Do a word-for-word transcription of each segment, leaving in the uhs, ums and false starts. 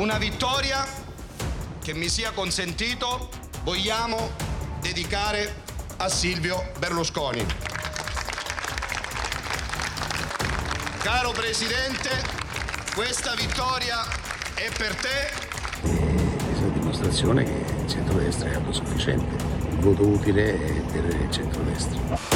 Una vittoria che, mi sia consentito, vogliamo dedicare a Silvio Berlusconi. Caro Presidente, questa vittoria è per te. È la dimostrazione che il centrodestra è autosufficiente. Il voto utile è per il centrodestra.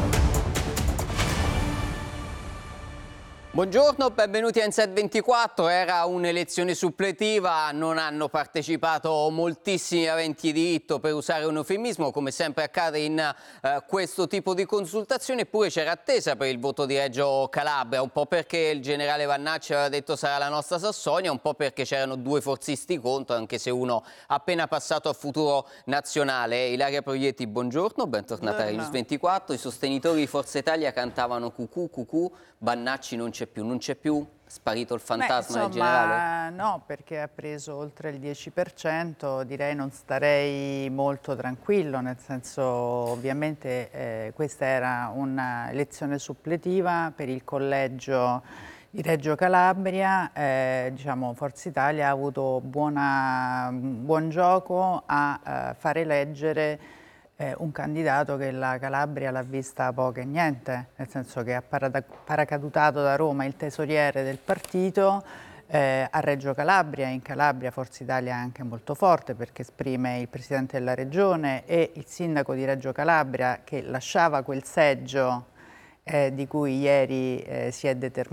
Buongiorno, benvenuti a Insight ventiquattro. Era un'elezione suppletiva, non hanno partecipato moltissimi aventi diritto, per usare un eufemismo, come sempre accade in eh, questo tipo di consultazione, eppure c'era attesa per il voto di Reggio Calabria, un po' perché il generale Vannacci aveva detto sarà la nostra Sassonia, un po' perché c'erano due forzisti contro, anche se uno appena passato a Futuro Nazionale. Ilaria Proietti, buongiorno, bentornata a News ventiquattro. I sostenitori di Forza Italia cantavano cucù, cucù, Vannacci non c'è più, non c'è più, sparito il fantasma Beh, insomma, del generale? No, perché ha preso oltre il dieci per cento, direi non starei molto tranquillo, nel senso, ovviamente eh, questa era un'elezione suppletiva per il collegio di Reggio Calabria, eh, diciamo Forza Italia ha avuto buona, buon gioco a eh, far eleggere Eh, un candidato che la Calabria l'ha vista poco e niente, nel senso che ha paracadutato da Roma il tesoriere del partito eh, a Reggio Calabria. In Calabria Forza Italia è anche molto forte perché esprime il presidente della regione e il sindaco di Reggio Calabria, che lasciava quel seggio eh, di cui ieri eh, si è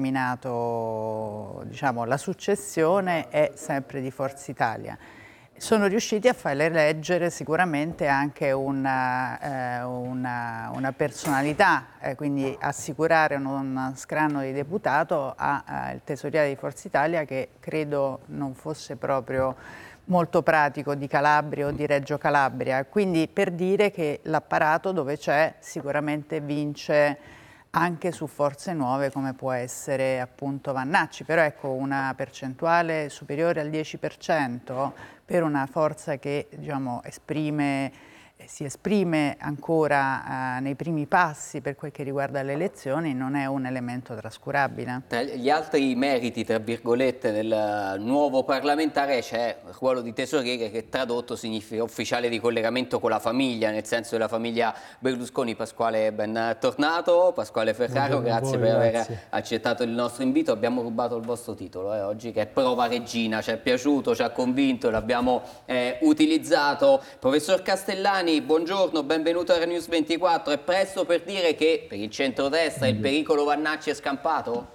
determinato, diciamo, la successione, è sempre di Forza Italia. Sono riusciti a far eleggere sicuramente anche una, eh, una, una personalità, eh, quindi assicurare un, un scranno di deputato al tesoriere di Forza Italia, che credo non fosse proprio molto pratico, di Calabria o di Reggio Calabria. Quindi, per dire che l'apparato dove c'è sicuramente vince anche su forze nuove come può essere appunto Vannacci, però ecco, una percentuale superiore al dieci per cento per una forza che, diciamo, esprime, si esprime ancora eh, nei primi passi per quel che riguarda le elezioni, non è un elemento trascurabile. Tra gli altri meriti, tra virgolette, del nuovo parlamentare c'è il ruolo di tesoriere, che tradotto significa ufficiale di collegamento con la famiglia, nel senso della famiglia Berlusconi. Pasquale, ben tornato. Pasquale Ferraro, Buongiorno grazie voi, per aver grazie. accettato il nostro invito. Abbiamo rubato il vostro titolo eh, oggi, che è Prova Regina, ci è piaciuto, ci ha convinto, l'abbiamo eh, utilizzato. Professor Castellani, buongiorno, benvenuto a News ventiquattro. È presto per dire che per il centrodestra il pericolo Vannacci è scampato?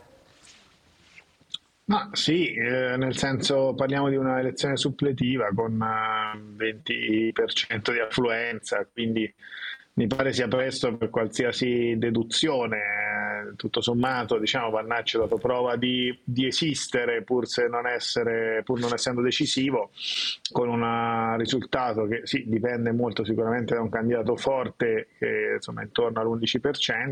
Ma sì, eh, nel senso, parliamo di una elezione suppletiva con eh, venti per cento di affluenza, quindi mi pare sia presto per qualsiasi deduzione. Eh, tutto sommato, diciamo, Vannacci ha dato prova di, di esistere pur, se non essere, pur non essendo decisivo, con un risultato che sì, dipende molto sicuramente da un candidato forte, che insomma è intorno all'undici per cento.